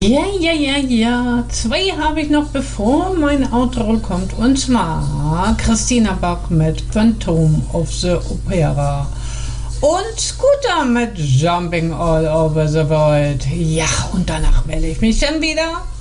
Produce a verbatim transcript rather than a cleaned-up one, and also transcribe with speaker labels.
Speaker 1: Ja, ja, ja, ja. Zwei habe ich noch, bevor mein Outro kommt. Und zwar Christina Bach mit Phantom of the Opera. Und Scooter mit Jumping All Over the World. Ja, und danach melde ich mich dann wieder.